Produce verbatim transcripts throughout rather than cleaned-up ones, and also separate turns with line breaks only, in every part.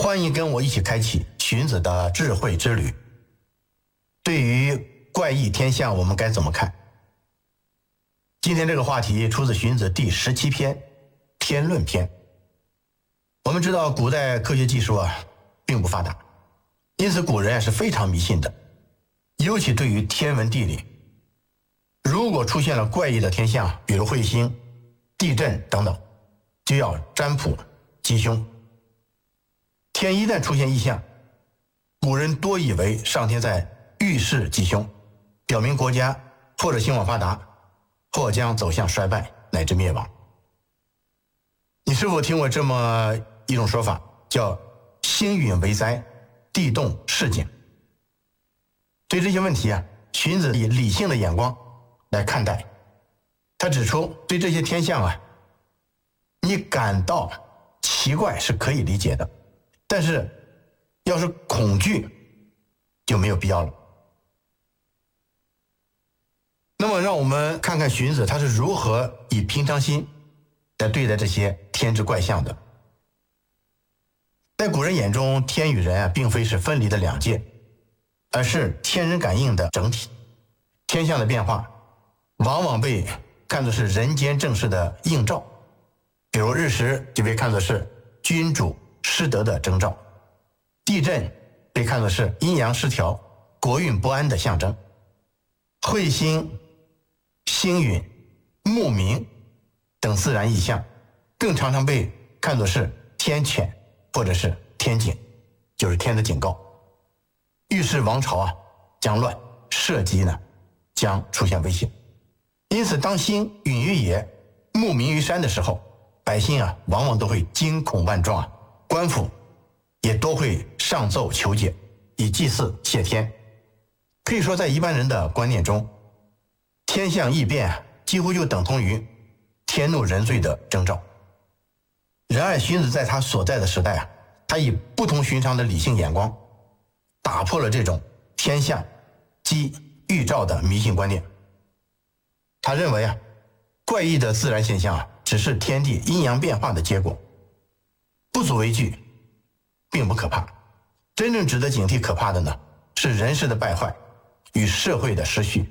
欢迎跟我一起开启荀子的智慧之旅。对于怪异天象，我们该怎么看？今天这个话题出自荀子第十七篇《天论篇》。我们知道古代科学技术啊并不发达，因此古人啊是非常迷信的，尤其对于天文地理。如果出现了怪异的天象，比如彗星、地震等等，就要占卜吉凶。天一旦出现异象，古人多以为上天在预示吉凶，表明国家或者兴旺发达，或将走向衰败乃至灭亡。你是否听过这么一种说法，叫星陨为灾，地动示警？对这些问题啊，荀子以理性的眼光来看待。他指出，对这些天象啊，你感到奇怪是可以理解的，但是要是恐惧就没有必要了。那么让我们看看荀子他是如何以平常心来对待这些天之怪象的。在古人眼中，天与人啊并非是分离的两界，而是天人感应的整体。天象的变化往往被看作是人间正事的映照，比如日食就被看作是君主失德的征兆，地震被看作是阴阳失调、国运不安的象征，彗星、星陨、牧鸣等自然异象更常常被看作是天谴或者是天警，就是天的警告，预示王朝啊将乱，社稷呢将出现危险。因此当星陨于野，牧鸣于山的时候，百姓啊往往都会惊恐万状啊，官府也都会上奏求解，以祭祀谢天。可以说在一般人的观念中，天象异变啊几乎就等同于天怒人罪的征兆。然而荀子在他所在的时代啊，他以不同寻常的理性眼光打破了这种天象即预兆的迷信观念。他认为啊，怪异的自然现象啊只是天地阴阳变化的结果，不足为惧，并不可怕。真正值得警惕可怕的呢，是人世的败坏与社会的失序。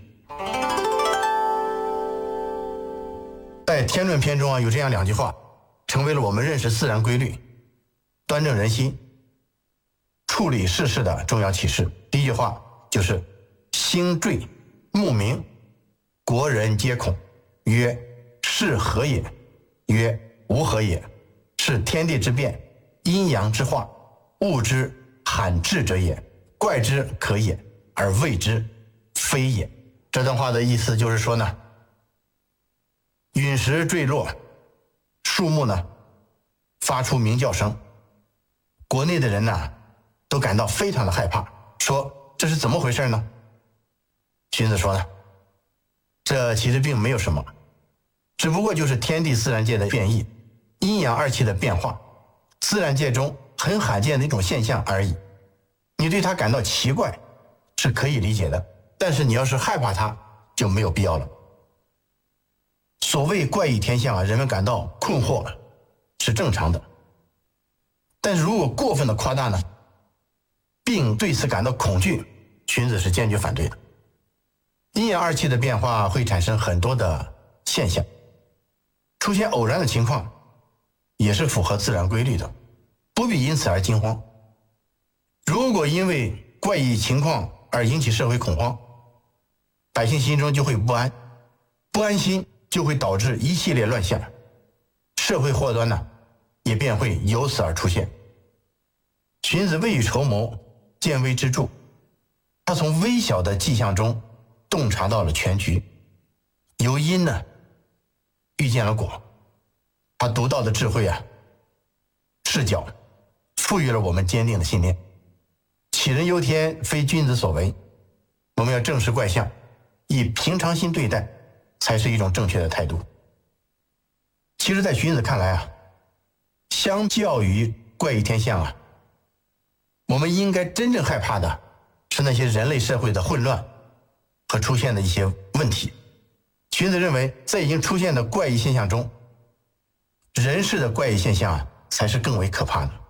在《天论篇》中啊，有这样两句话，成为了我们认识自然规律、端正人心、处理世事的重要启示。第一句话就是星坠牧鸣，国人皆恐，曰是何也？曰无何也，是天地之变，阴阳之化，物之罕至者也，怪之可也，而谓之非也。这段话的意思就是说呢，陨石坠落，树木呢发出鸣叫声，国内的人呢都感到非常的害怕，说这是怎么回事呢？荀子说呢，这其实并没有什么，只不过就是天地自然界的变异，阴阳二气的变化，自然界中很罕见的一种现象而已。你对它感到奇怪是可以理解的，但是你要是害怕它就没有必要了。所谓怪异天象啊，人们感到困惑是正常的，但是如果过分的夸大呢，并对此感到恐惧，荀子是坚决反对的。阴阳二气的变化会产生很多的现象，出现偶然的情况也是符合自然规律的，不必因此而惊慌。如果因为怪异情况而引起社会恐慌，百姓心中就会不安，不安心就会导致一系列乱象，社会祸端呢也便会由此而出现。荀子未雨绸缪，见微知著，他从微小的迹象中洞察到了全局，由因呢遇见了果。他独到的智慧啊视角赋予了我们坚定的信念，杞人忧天非君子所为，我们要正视怪象，以平常心对待才是一种正确的态度。其实在荀子看来啊，相较于怪异天象啊，我们应该真正害怕的是那些人类社会的混乱和出现的一些问题。荀子认为，在已经出现的怪异现象中，人世的怪异现象啊才是更为可怕的。